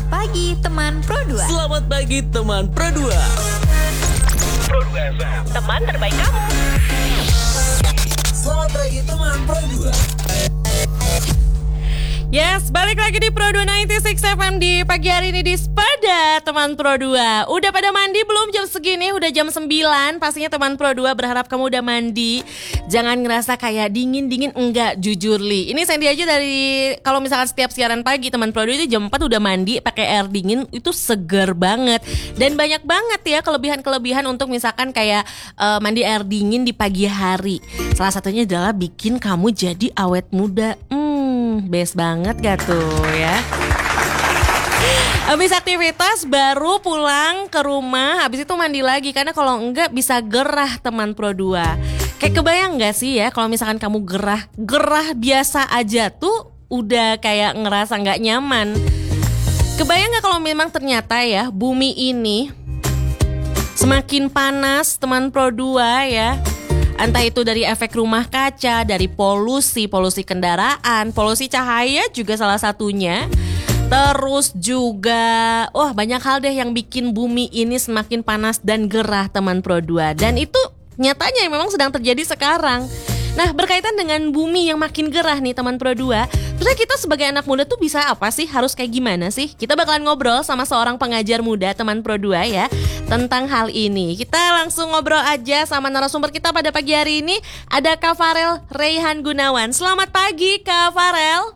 pagi teman Pro 2. Selamat pagi teman Pro 2. Pro 2 FM, teman terbaik kamu. Selamat pagi teman Pro 2. Yes, balik lagi di Pro 2 96 FM di pagi hari ini di Sepeda teman Pro 2. Udah pada mandi belum jam segini? Udah jam 9. Pastinya teman Pro 2 berharap kamu udah mandi. Jangan ngerasa kayak dingin-dingin. Enggak, jujur Li. Ini Sandy aja dari kalau misalkan setiap siaran pagi teman Pro 2 itu jam 4 udah mandi pakai air dingin, itu seger banget. Dan banyak banget ya kelebihan-kelebihan untuk misalkan kayak mandi air dingin di pagi hari. Salah satunya adalah bikin kamu jadi awet muda. Best banget gak tuh ya. Habis aktivitas baru pulang ke rumah, habis itu mandi lagi. Karena kalau enggak bisa gerah teman Pro 2. Kayak kebayang gak sih ya kalau misalkan kamu gerah biasa aja tuh udah kayak ngerasa gak nyaman. Kebayang gak kalau memang ternyata ya bumi ini semakin panas teman Pro 2 ya. Entah itu dari efek rumah kaca, dari polusi kendaraan, polusi cahaya juga salah satunya. Terus juga, banyak hal deh yang bikin bumi ini semakin panas dan gerah teman Pro 2. Dan itu nyatanya memang sedang terjadi sekarang. Nah, berkaitan dengan bumi yang makin gerah nih teman Pro 2, terus kita sebagai anak muda tuh bisa apa sih? Harus kayak gimana sih? Kita bakalan ngobrol sama seorang pengajar muda teman Pro 2 ya tentang hal ini. Kita langsung ngobrol aja sama narasumber kita pada pagi hari ini. Ada Kak Farel Reyhan Gunawan. Selamat pagi Kak Farel.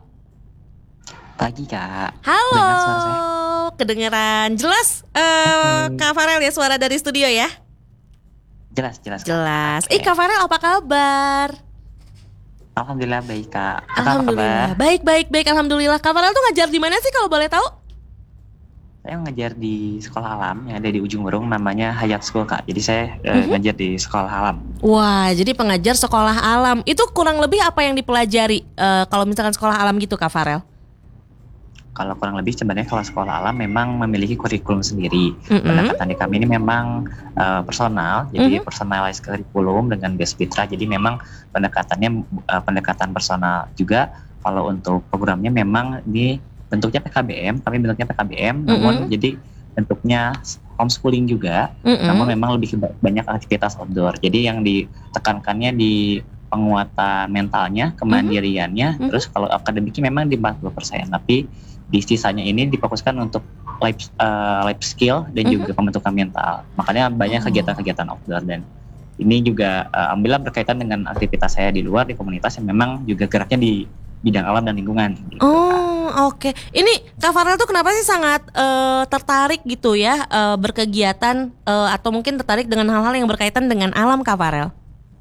Pagi Kak. Halo. Dengar suara saya? Kedengeran jelas Kak Farel ya, suara dari studio ya? Jelas. Jelas. Okay. Kak Farel apa kabar? Alhamdulillah baik Kak. Alhamdulillah. Baik. Alhamdulillah. Kak Farel tuh ngajar di mana sih kalau boleh tahu? Saya ngajar di sekolah alam yang ada di Ujung Berung, namanya Hayat School Kak. Jadi saya ngajar di sekolah alam. Wah, jadi pengajar sekolah alam. Itu kurang lebih apa yang dipelajari kalau misalkan sekolah alam gitu Kak Farel? Kalau kurang lebih sebenarnya kalau sekolah alam memang memiliki kurikulum sendiri. Pendekatan di kami ini memang personal, jadi personalized kurikulum dengan base fitra. Jadi memang pendekatannya pendekatan personal juga. Kalau untuk programnya memang di bentuknya PKBM, namun jadi bentuknya homeschooling juga. Namun memang lebih banyak aktivitas outdoor. Jadi yang ditekankannya di penguatan mentalnya, kemandiriannya. Terus kalau akademiknya memang di 40%, tapi di sisanya ini difokuskan untuk life skill dan juga pembentukan mental. Makanya banyak kegiatan-kegiatan outdoor, dan ini juga alhamdulillah berkaitan dengan aktivitas saya di luar, di komunitas yang memang juga geraknya di bidang alam dan lingkungan. Gitu. Oke. Ini Kak Farel tuh kenapa sih sangat tertarik gitu ya berkegiatan atau mungkin tertarik dengan hal-hal yang berkaitan dengan alam Kak Farel?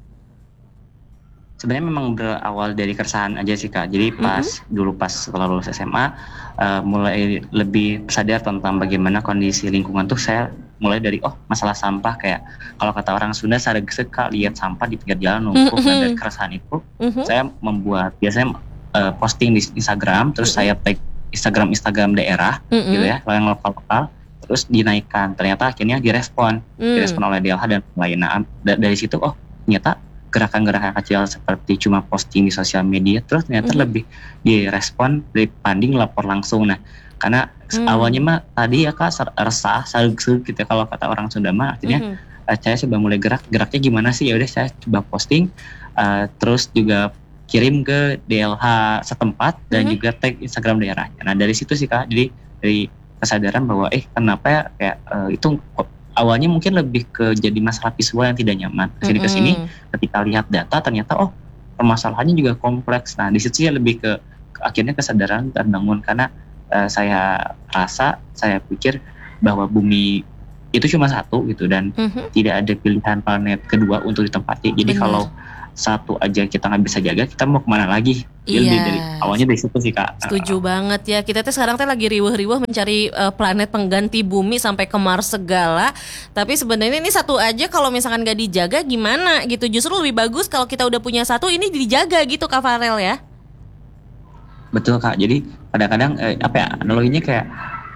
Sebenarnya memang berawal dari keresahan aja sih Kak. Jadi pas setelah lulus SMA mulai lebih sadar tentang bagaimana kondisi lingkungan tuh. Saya mulai dari masalah sampah, kayak kalau kata orang Sunda sareg Kak, lihat sampah di pinggir jalan numpuk. Dan dari keresahan itu saya membuat biasanya posting di Instagram, terus saya tag Instagram daerah gitu ya, yang lokal, terus dinaikkan. Ternyata akhirnya direspon oleh DLH dan lain. Nah, dari situ ternyata gerakan-gerakan kecil seperti cuma posting di sosial media terus ternyata lebih direspon dibanding lapor langsung. Nah, karena awalnya mah tadi ya Kak resah, sarug-sarug gitu kalau kata orang Sunda mah, akhirnya saya coba mulai geraknya gimana sih, ya udah saya coba posting, terus juga kirim ke DLH setempat dan juga tag Instagram daerahnya. Nah, dari situ sih Kak, jadi dari kesadaran bahwa kenapa ya kayak itu awalnya mungkin lebih ke jadi masalah visual yang tidak nyaman. Kesini ketika lihat data ternyata permasalahannya juga kompleks. Nah, di situ ya lebih ke akhirnya kesadaran terbangun, karena saya pikir bahwa bumi itu cuma satu gitu, dan tidak ada pilihan planet kedua untuk ditempati. Jadi kalau satu aja kita nggak bisa jaga, kita mau kemana lagi? Lebih dari awalnya dari situ sih Kak. Setuju banget ya. Kita sekarang lagi riweh-riweh mencari planet pengganti bumi sampai ke Mars segala. Tapi sebenarnya ini satu aja kalau misalkan nggak dijaga gimana gitu. Justru lebih bagus kalau kita udah punya satu ini dijaga gitu Kak Farel ya. Betul Kak. Jadi kadang-kadang analoginya kayak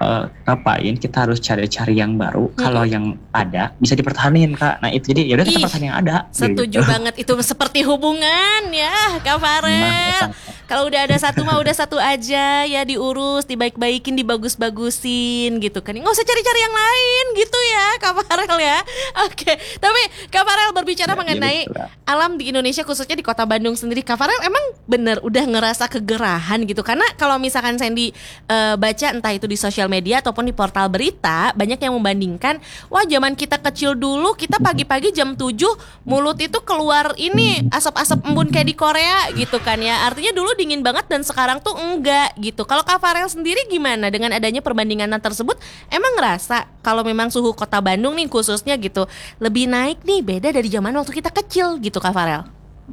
ngapain kita harus cari-cari yang baru kalau yang ada bisa dipertahankan Kak. Nah itu jadi ya udah kita pertahanin yang ada. Setuju banget, itu seperti hubungan ya Kak Farel. Kalau udah ada satu mah udah satu aja ya, diurus, dibaik-baikin, dibagus-bagusin gitu kan. Nggak usah cari-cari yang lain gitu ya Kak Farel ya. Oke, tapi Kak Farel berbicara mengenai alam di Indonesia khususnya di Kota Bandung sendiri, Kak Farel emang bener udah ngerasa kegerahan gitu? Karena kalau misalkan Sandy baca entah itu di sosial media ataupun di portal berita, banyak yang membandingkan, wah zaman kita kecil dulu kita pagi-pagi jam 7 mulut itu keluar ini asap-asap embun kayak di Korea gitu kan ya. Artinya dulu dingin banget dan sekarang tuh enggak gitu. Kalau Kak Farel sendiri gimana dengan adanya perbandingan tersebut? Emang ngerasa kalau memang suhu Kota Bandung nih khususnya gitu lebih naik nih, beda dari zaman waktu kita kecil gitu Kak Farel?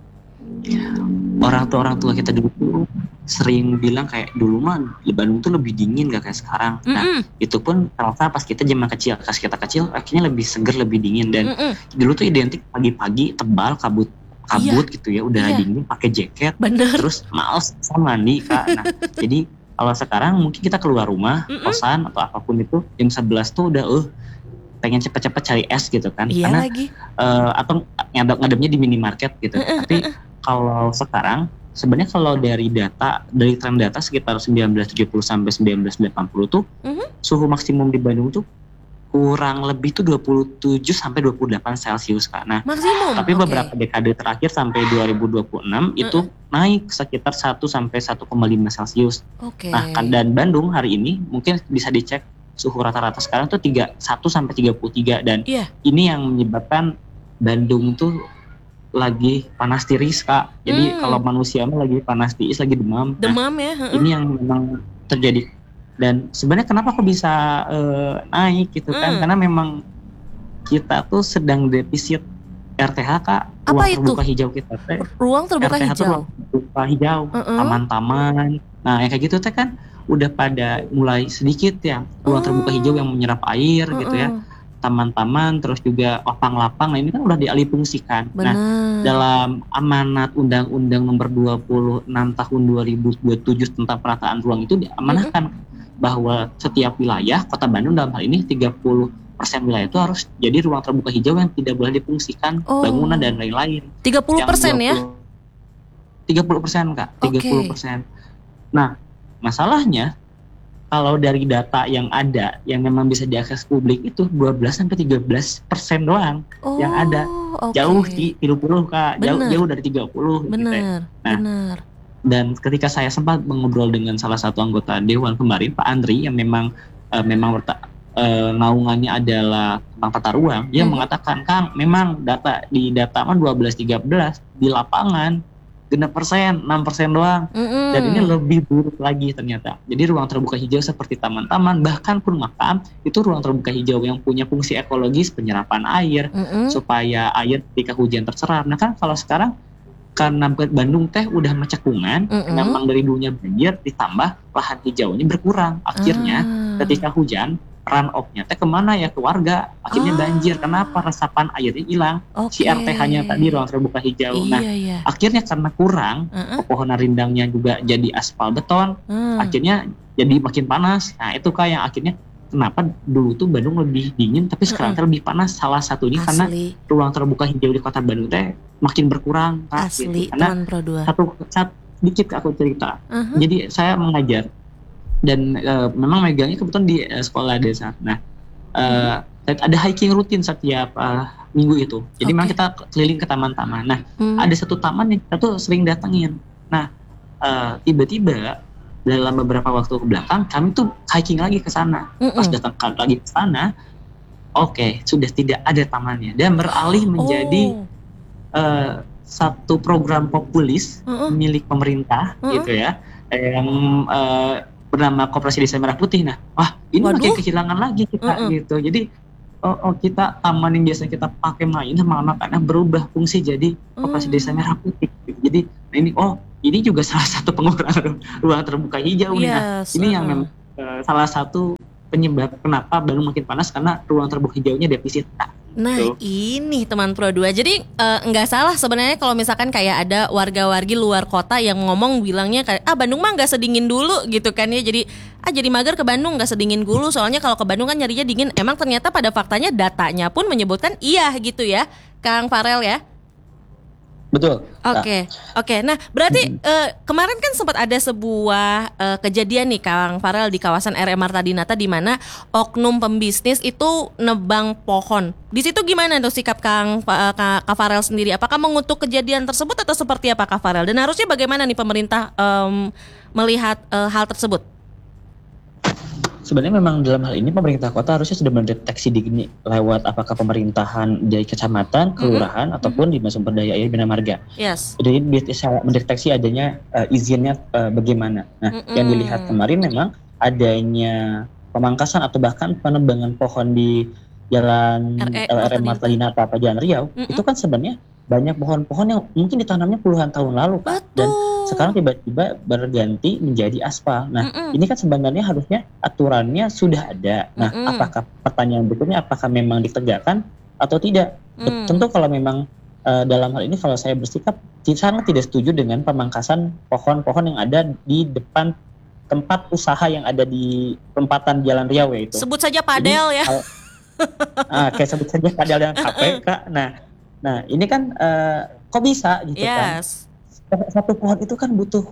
Orang tua kita dulu tuh sering bilang kayak dulu mah di Bandung tuh lebih dingin gak kayak sekarang. Nah itu pun ternyata pas kita zaman kecil, pas kita kecil akhirnya lebih seger, lebih dingin. Dan dulu tuh identik pagi-pagi tebal, kabut gitu ya, udara dingin, pakai jaket, terus males mandi Kak. Nah jadi kalau sekarang mungkin kita keluar rumah, kosan atau apapun itu jam 11 tuh udah pengen cepet-cepet cari es gitu kan. Karena atau ngadepnya di minimarket gitu. Tapi kalau sekarang sebenarnya kalau dari tren data sekitar 1970 sampai 1980 tuh suhu maksimum di Bandung tuh kurang lebih tuh 27 sampai 28 Celcius Kak. Nah, maksimum, tapi beberapa dekade terakhir sampai 2026 itu naik sekitar 1 sampai 1,5 Celcius. Nah, dan Bandung hari ini mungkin bisa dicek suhu rata-rata sekarang tuh 31 sampai 33 dan ini yang menyebabkan Bandung tuh lagi panas tiris Kak. Jadi kalau manusia mah lagi panas tiris, lagi demam. Ya. Ini yang memang terjadi. Dan sebenarnya kenapa kok bisa naik gitu kan? Karena memang kita tuh sedang defisit RTH Kak. Ruang terbuka hijau kita teh. Ruang terbuka RTH hijau. Tuh ruang terbuka hijau, taman-taman. Nah, yang kayak gitu teh kan udah pada mulai sedikit ya ruang terbuka hijau yang menyerap air gitu ya. Taman-taman, terus juga lapang-lapang, nah ini kan udah dialihfungsikan. Nah, dalam amanat Undang-Undang Nomor 26 Tahun 2027 tentang penataan ruang itu diamanahkan bahwa setiap wilayah Kota Bandung dalam hal ini 30% wilayah itu harus jadi ruang terbuka hijau yang tidak boleh difungsikan bangunan dan lain-lain. 30% ya? 30% Kak, 30%. Nah, masalahnya kalau dari data yang ada yang memang bisa diakses publik itu 12 sampai 13% doang yang ada. Jauh di 30 Kak, jauh dari 30 gitu ya. Nah, dan ketika saya sempat mengobrol dengan salah satu anggota dewan kemarin Pak Andri yang memang naungannya adalah tentang tata ruang, dia mengatakan Kang, memang data mah 12-13 di lapangan 6% doang. Dan ini lebih buruk lagi ternyata. Jadi ruang terbuka hijau seperti taman-taman, bahkan pun makam, itu ruang terbuka hijau yang punya fungsi ekologis penyerapan air, supaya air ketika hujan terserap. Nah kan kalau sekarang karena Bandung teh udah mencekungan, memang dari dulunya banjir, ditambah lahan hijaunya berkurang. Akhirnya ketika hujan, run off-nya teh kemana ya, ke warga, akhirnya banjir. Kenapa? Resapan airnya hilang, si RTH-nya tadi ruang terbuka hijau. Akhirnya karena kurang, pepohonan rindangnya juga jadi aspal beton, akhirnya jadi makin panas. Nah itu Kak yang akhirnya kenapa dulu tuh Bandung lebih dingin tapi sekarang lebih panas. Salah satunya karena ruang terbuka hijau di Kota Bandung teh makin berkurang Kak. Asli, gitu. Karena satu dikit aku cerita. Jadi saya mengajar dan memang megangnya kebetulan di sekolah desa. Nah, ada hiking rutin setiap minggu itu. Jadi memang kita keliling ke taman-taman. Nah, ada satu taman yang kita tuh sering datengin. Nah, tiba-tiba dalam beberapa waktu ke belakang kami tuh hiking lagi ke sana. Pas datang lagi ke sana, sudah tidak ada tamannya dan beralih menjadi satu program populis milik pemerintah gitu ya, yang bernama Koperasi Desa Merah Putih. Nah, ini makin kehilangan lagi kita gitu. Jadi kita taman yang biasanya kita pakai main sama anak-anak berubah fungsi jadi Koperasi Desa Merah Putih gitu. Jadi ini juga salah satu pengurangan ruang terbuka hijau nih. Nah, ini yang memang salah satu penyebab kenapa Bandung makin panas karena ruang terbuka hijaunya defisit. Nah, Nah Tuh. ini teman Pro 2. Jadi nggak salah sebenarnya kalau misalkan kayak ada warga-wargi luar kota yang ngomong bilangnya kayak Bandung mah nggak sedingin dulu gitu kan ya. Jadi mager ke Bandung nggak sedingin dulu. Soalnya kalau ke Bandung kan nyarinya dingin. Emang ternyata pada faktanya datanya pun menyebutkan iya gitu ya Kang Farel ya. Betul. Oke. Nah, berarti kemarin kan sempat ada sebuah kejadian nih Kang Farel di kawasan RM Marta Dinata di mana oknum pembisnis itu nebang pohon. Di situ gimana tuh sikap Kang Farel sendiri? Apakah mengutuk kejadian tersebut atau seperti apa Kang Farel? Dan harusnya bagaimana nih pemerintah melihat hal tersebut? Sebenarnya memang dalam hal ini pemerintah kota harusnya sudah mendeteksi dini lewat apakah pemerintahan dari kecamatan, kelurahan ataupun dinas sumber daya air bina marga. Yes. Jadi bisa mendeteksi adanya izinnya bagaimana. Nah, yang dilihat kemarin memang adanya pemangkasan atau bahkan penebangan pohon di Jalan LRM Marta Dinata atau Jalan Riau, itu kan sebenarnya banyak pohon-pohon yang mungkin ditanamnya puluhan tahun lalu, Pak. Dan sekarang tiba-tiba berganti menjadi aspal. Nah, ini kan sebenarnya harusnya aturannya sudah ada. Nah, apakah pertanyaan berikutnya apakah memang ditegakkan atau tidak? Tentu kalau memang dalam hal ini kalau saya bersikap sangat tidak setuju dengan pemangkasan pohon-pohon yang ada di depan tempat usaha yang ada di perempatan Jalan Riau itu. Sebut saja Padel ya. Kayak sebut saja Padel dan KPK. Nah, ini kan kok bisa gitu kan? Satu pohon itu kan butuh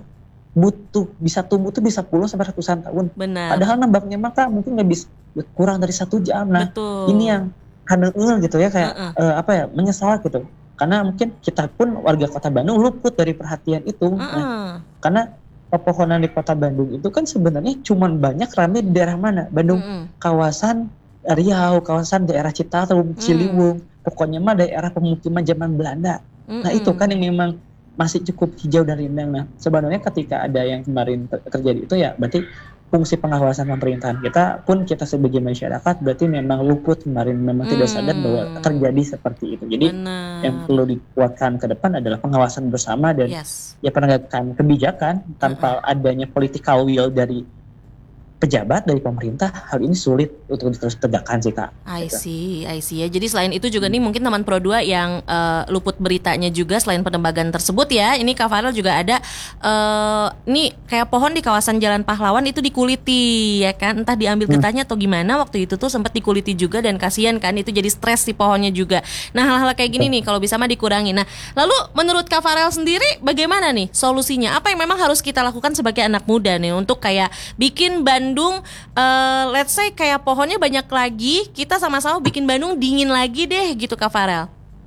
bisa tumbuh tuh bisa puluh sampai ratusan tahun. Benar. Padahal nembaknya maka mungkin nggak bisa kurang dari 1 jam. Nah, ini yang kadang gitu ya kayak menyesal gitu. Karena mungkin kita pun warga Kota Bandung luput dari perhatian itu. Nah, karena pepohonan di Kota Bandung itu kan sebenarnya cuman banyak ramai di daerah mana? Bandung kawasan Riau, kawasan daerah Citarum, Ciliwung, pokoknya mah daerah pemukiman zaman Belanda. Nah itu kan yang memang masih cukup hijau dan rindang. Nah sebenarnya ketika ada yang kemarin terjadi itu ya berarti fungsi pengawasan pemerintahan kita sebagai masyarakat berarti memang luput kemarin, memang tidak sadar bahwa terjadi seperti itu. Jadi yang perlu dikuatkan ke depan adalah pengawasan bersama dan ya penegakan kebijakan tanpa adanya political will dari pejabat dari pemerintah, hal ini sulit untuk terus tegakkan sih Kak. I see ya. Jadi selain itu juga nih mungkin teman Pro 2 yang luput beritanya juga selain penembagan tersebut ya. Ini Kak Farel juga ada nih kayak pohon di kawasan Jalan Pahlawan itu dikuliti ya kan. Entah diambil getahnya atau gimana, waktu itu tuh sempat dikuliti juga dan kasihan kan itu jadi stres si pohonnya juga. Nah hal-hal kayak gini nih kalau bisa mah dikurangi. Nah lalu menurut Kak Farel sendiri bagaimana nih solusinya? Apa yang memang harus kita lakukan sebagai anak muda nih untuk kayak bikin Bandung let's say kayak pohonnya banyak lagi, kita sama-sama bikin Bandung dingin lagi deh gitu Kak Farel.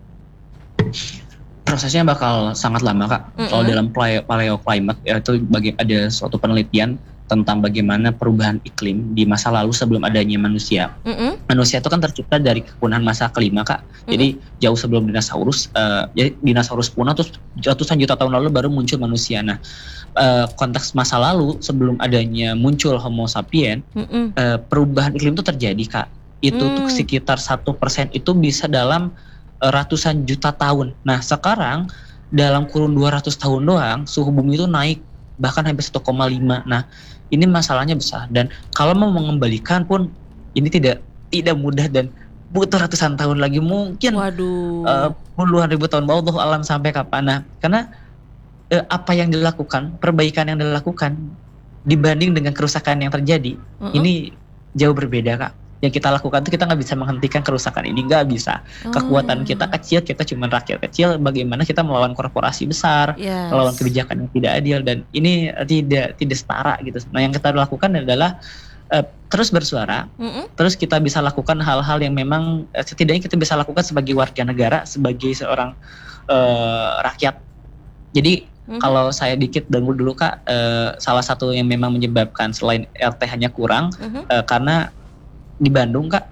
Prosesnya bakal sangat lama Kak. Kalau dalam paleoclimate itu ada suatu penelitian tentang bagaimana perubahan iklim di masa lalu sebelum adanya manusia. Manusia itu kan tercipta dari kepunahan masa kelima Kak. Jadi jauh sebelum dinosaurus, jadi dinosaurus punah terus ratusan juta tahun lalu baru muncul manusia. Nah, konteks masa lalu sebelum adanya muncul Homo sapien, perubahan iklim itu terjadi Kak. Itu tuh sekitar 1% itu bisa dalam ratusan juta tahun. Nah, sekarang dalam kurun 200 tahun doang suhu bumi itu naik bahkan hampir 1,5. Nah, ini masalahnya besar dan kalau mau mengembalikan pun ini tidak mudah dan butuh ratusan tahun lagi, mungkin puluhan ribu tahun, wallahu alam sampai kapan. Nah, karena apa yang dilakukan, perbaikan yang dilakukan dibanding dengan kerusakan yang terjadi, ini jauh berbeda Kak. Yang kita lakukan itu kita nggak bisa menghentikan kerusakan ini, nggak bisa. Kekuatan kita kecil, kita cuma rakyat kecil. Bagaimana kita melawan korporasi besar, melawan kebijakan yang tidak adil dan ini tidak setara gitu. Nah yang kita lakukan adalah terus bersuara, terus kita bisa lakukan hal-hal yang memang setidaknya kita bisa lakukan sebagai warga negara, sebagai seorang rakyat. Jadi kalau saya dikit dulu Kak, salah satu yang memang menyebabkan selain RTH-nya kurang, karena di Bandung Kak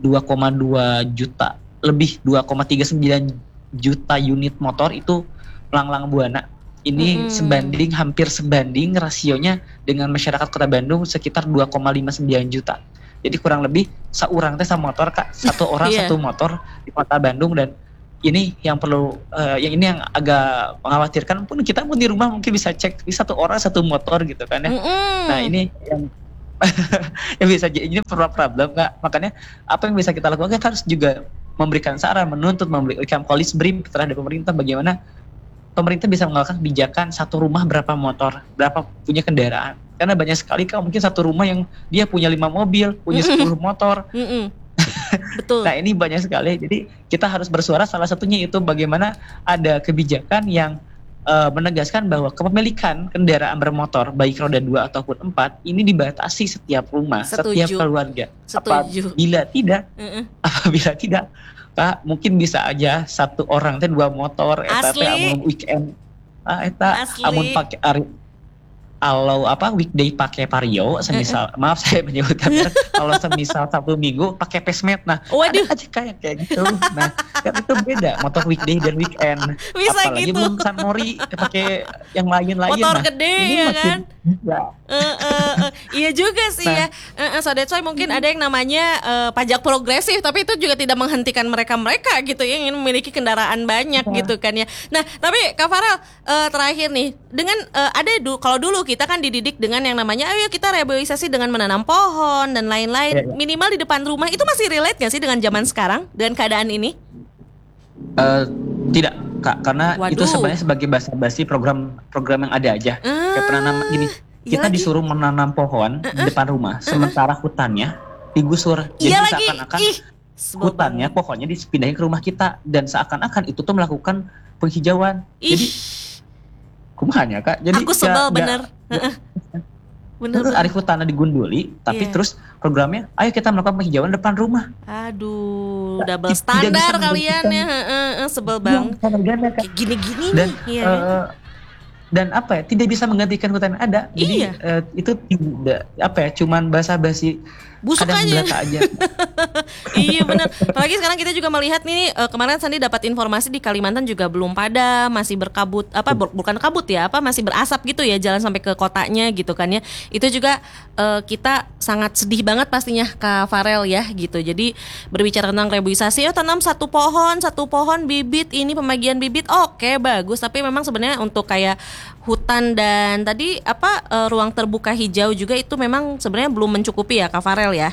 2,2 juta lebih 2,39 juta unit motor itu melanglang buana. Ini hampir sebanding rasionya dengan masyarakat Kota Bandung sekitar 2,59 juta. Jadi kurang lebih seorang teh sama motor Kak, satu orang satu motor di Kota Bandung. Dan ini yang perlu yang agak mengkhawatirkan. Pun kita pun di rumah mungkin bisa cek satu orang satu motor gitu kan ya. Nah ini yang yang bisa jadi ini problem Kak. Makanya apa yang bisa kita lakukan, kita harus juga memberikan saran, menuntut, memberikan polis brief terhadap pemerintah bagaimana pemerintah bisa mengeluarkan kebijakan satu rumah berapa motor, berapa punya kendaraan. Karena banyak sekali Kak, mungkin satu rumah yang dia punya 5 mobil, punya 10 motor. Betul. Nah ini banyak sekali, jadi kita harus bersuara. Salah satunya itu bagaimana ada kebijakan yang menegaskan bahwa kepemilikan kendaraan bermotor baik roda 2 ataupun 4 ini dibatasi setiap rumah, setiap keluarga. Apabila tidak, Kak, mungkin bisa aja satu orang teh 2 motor, eta teh amun weekend, amun pakai kalau weekday pakai Vario, semisal maaf saya menyebutkan kalau semisal Sabtu Minggu pakai Pesmet, nah ada aja kayak gitu. Nah kan itu beda motor weekday dan weekend. Bisa apalagi gitu. belum San Mori pakai yang lain-lain. Motor gede ya kan. Iya juga sih ya. So that's why mungkin ada yang namanya pajak progresif, tapi itu juga tidak menghentikan mereka gitu yang ingin memiliki kendaraan banyak gitu kan ya. Nah tapi Kak Farel terakhir nih, dengan kalau dulu kita kan dididik dengan yang namanya ayo kita rehabilitasi dengan menanam pohon dan lain-lain, minimal di depan rumah. Itu masih relate gak sih dengan zaman sekarang, dengan keadaan ini? Tidak Kak, karena itu sebenarnya sebagai basa-basi program yang ada aja. Kayak penanam gini, kita disuruh menanam pohon di depan rumah, sementara hutannya digusur. Jadi seakan-akan hutannya, pohonnya dipindahin ke rumah kita, dan seakan-akan itu tuh melakukan penghijauan. Jadi kumahanya Kak, jadi aku sebel bener. Terus arif hutannya digunduli, tapi terus programnya ayo kita melakukan penghijauan depan rumah. Aduh, double standar kalian ya. Sebel banget. Kayak gini-gini dan, nih. Dan tidak bisa menggantikan hutan yang ada. Jadi itu tidak cuman basa-basi busuk aja. Iya benar. Apalagi sekarang kita juga melihat nih, kemarin Sandi dapat informasi di Kalimantan juga belum pada, masih berkabut bukan kabut ya, masih berasap gitu ya, jalan sampai ke kotanya gitu kan ya. Itu juga kita sangat sedih banget pastinya Kak Farel ya gitu. Jadi berbicara tentang reboisasi, tanam satu pohon bibit, ini pembagian bibit oke, bagus, tapi memang sebenarnya untuk kayak hutan dan tadi ruang terbuka hijau juga itu memang sebenarnya belum mencukupi ya Kak Farel ya.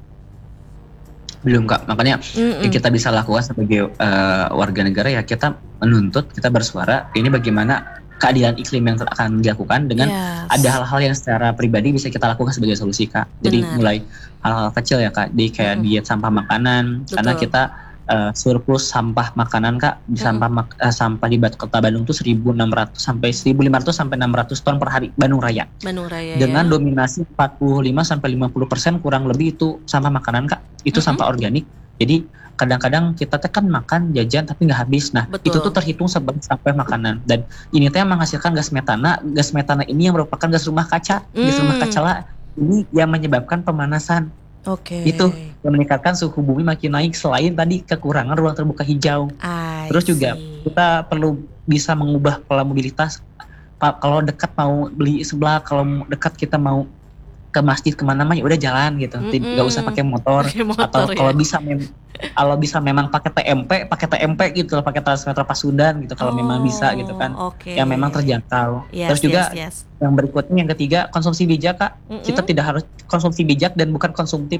Belum Kak, makanya yang kita bisa lakukan sebagai warga negara ya kita menuntut, kita bersuara ini bagaimana keadilan iklim yang akan dilakukan dengan ada hal-hal yang secara pribadi bisa kita lakukan sebagai solusi Kak. Jadi mulai hal-hal kecil ya Kak, jadi kayak diet sampah makanan. Betul. Karena kita surplus sampah makanan Kak, sampah di Kota Bandung tuh 1.600 sampai 1.500 sampai 600 ton per hari Bandung Raya. Dengan dominasi 45-50% kurang lebih itu sampah makanan Kak. Itu sampah organik. Jadi kadang-kadang kita kan makan jajan tapi nggak habis. Nah, itu tuh terhitung sebagai sampah makanan, dan ini tuh yang menghasilkan gas metana. Gas metana ini yang merupakan gas rumah kaca. Gas rumah kaca lah ini yang menyebabkan pemanasan. Itu yang meningkatkan suhu bumi makin naik, selain tadi kekurangan ruang terbuka hijau. Terus juga kita perlu bisa mengubah pola mobilitas. Kalau dekat mau beli sebelah, kalau dekat kita mau ke masjid kemana-mana ya udah jalan gitu, nggak usah pakai motor. Atau kalau bisa memang pakai TMP gitu, pakai transmetro Pasundan gitu kalau memang bisa gitu kan, yang memang terjangkau. Terus juga yang berikutnya, yang ketiga, konsumsi bijak Kak. Kita tidak harus konsumsi bijak dan bukan konsumtif.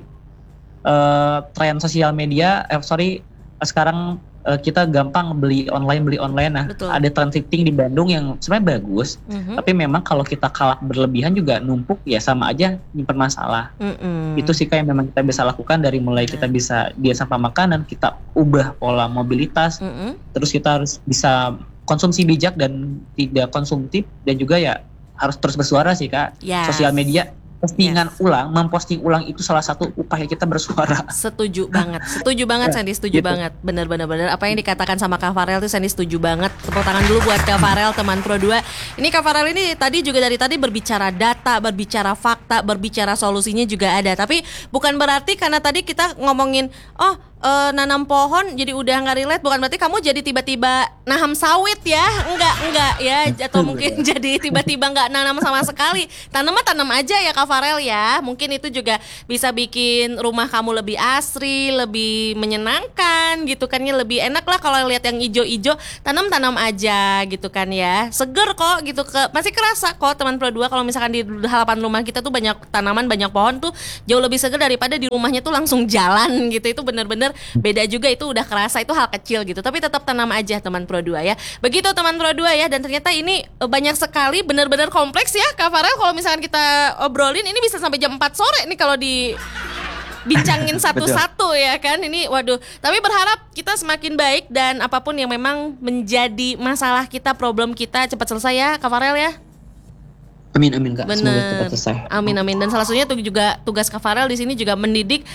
Tren sosial media sekarang kita gampang beli online. Nah, ada tren thrifting di Bandung yang sebenarnya bagus, tapi memang kalau kita kalap berlebihan juga numpuk ya, sama aja nyimpen masalah. Itu sih kayak memang kita bisa lakukan, dari mulai kita bisa diet sampah makanan, kita ubah pola mobilitas, terus kita harus bisa konsumsi bijak dan tidak konsumtif, dan juga ya harus terus bersuara sih Kak. Sosial media memposting ulang itu salah satu upaya kita bersuara. Setuju banget Sandy, setuju banget. Benar. Apa yang dikatakan sama Kak Farel itu Sandy setuju banget. Tepuk tangan dulu buat Kak Farel, teman Pro 2. Ini Kak Farel ini tadi berbicara data, berbicara fakta, berbicara solusinya juga ada. Tapi bukan berarti karena tadi kita ngomongin nanam pohon jadi udah nggak relate, bukan berarti kamu jadi tiba-tiba naham sawit ya, enggak ya, atau mungkin jadi tiba-tiba nggak nanam sama sekali. Tanam aja ya Kak Farel ya. Mungkin itu juga bisa bikin rumah kamu lebih asri, lebih menyenangkan gitu kan ya. Lebih enak lah kalau lihat yang ijo-ijo, tanam-tanam aja gitu kan ya. Seger kok gitu, masih kerasa kok teman Pro 2 kalau misalkan di halaman rumah kita tuh banyak tanaman, banyak pohon tuh jauh lebih seger daripada di rumahnya tuh langsung jalan gitu. Itu bener-bener beda juga, itu udah kerasa, itu hal kecil gitu. Tapi tetap tanam aja teman Pro 2 ya. Begitu teman Pro 2 ya. Dan ternyata ini banyak sekali, bener-bener kompleks ya Kak Farel. Kalau misalkan kita obrolin ini bisa sampai jam 4 sore nih kalau dibincangin satu-satu ya kan. Ini waduh. Tapi berharap kita semakin baik dan apapun yang memang menjadi masalah kita, problem kita cepat selesai ya Kak Farel ya. Amin Kak. Bener. Semoga cepat selesai. Amin. Dan salah satunya juga tugas Kak Farel di sini juga mendidik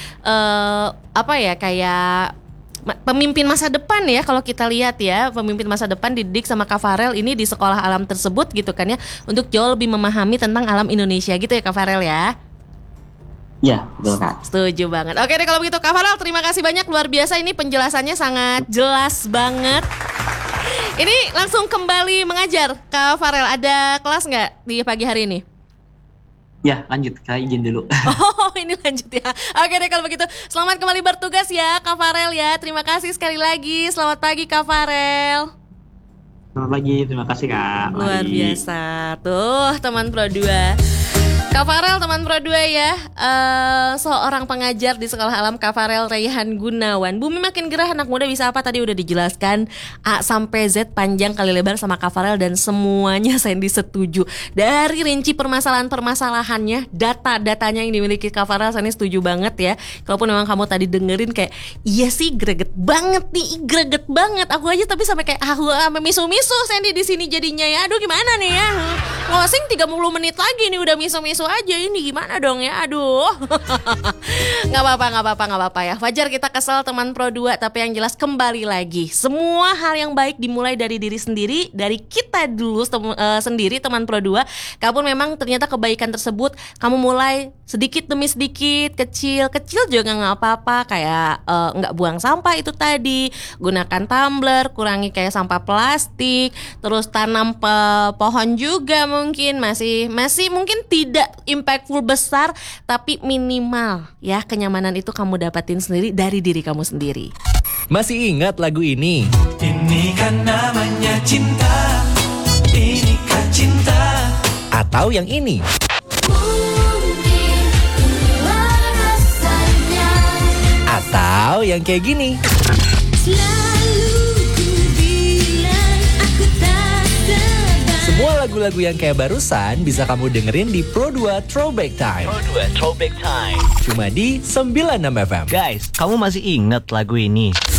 kayak pemimpin masa depan ya. Kalau kita lihat ya, pemimpin masa depan dididik sama Kak Farel ini di sekolah alam tersebut gitu kan ya, untuk jauh lebih memahami tentang alam Indonesia gitu ya Kak Farel ya. Ya, betul Kak. Setuju banget. Oke deh kalau begitu Kak Farel, terima kasih banyak, luar biasa ini penjelasannya sangat jelas banget. Ini langsung kembali mengajar Kak Farel, ada kelas nggak di pagi hari ini? Ya lanjut, Kak izin dulu. Oh ini lanjut ya. Oke deh kalau begitu, selamat kembali bertugas ya Kak Farel ya. Terima kasih sekali lagi, selamat pagi Kak Farel. Selamat pagi, terima kasih Kak. Luar biasa. Tuh teman Pro 2 Kak Farel, teman Pro 2 ya, seorang pengajar di Sekolah Alam Kak Farel Raihan Gunawan. Bumi makin gerah, anak muda bisa apa? Tadi udah dijelaskan A sampai Z panjang kali lebar sama Kak Farel dan semuanya Sandy setuju. Dari rinci permasalahan-permasalahannya, data-datanya yang dimiliki Kak Farel, Sandy setuju banget ya. Kalaupun memang kamu tadi dengerin kayak iya sih greget banget aku aja, tapi sampai kayak sampai misu-misu Sandy di sini jadinya ya. Aduh gimana nih ya? Closing 30 menit lagi nih udah misu-misu aja, ini gimana dong ya, aduh. Gak apa-apa ya, wajar kita kesel teman Pro 2, tapi yang jelas kembali lagi, semua hal yang baik dimulai dari diri sendiri, dari kita dulu sendiri teman Pro 2. Kalaupun memang ternyata kebaikan tersebut kamu mulai sedikit demi sedikit, kecil juga gak apa-apa, kayak gak buang sampah itu tadi, gunakan tumbler, kurangi kayak sampah plastik, terus tanam pohon juga mungkin masih mungkin tidak impactful besar, tapi minimal ya kenyamanan itu kamu dapatin sendiri dari diri kamu sendiri. Masih ingat lagu ini? Ini kan namanya cinta. Ini kan cinta. Atau yang ini? Atau yang kayak gini? Semua lagu-lagu yang kayak barusan bisa kamu dengerin di Pro 2 Throwback Time. Pro 2 Throwback Time. Cuma di 96 FM. Guys, kamu masih ingat lagu ini?